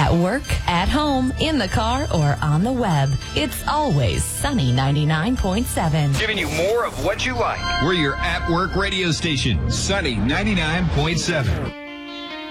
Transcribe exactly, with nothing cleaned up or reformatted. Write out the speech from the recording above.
At work, at home, in the car, or on the web, it's always Sunny ninety-nine point seven. Giving you more of what you like. We're your at-work radio station, Sunny ninety-nine point seven.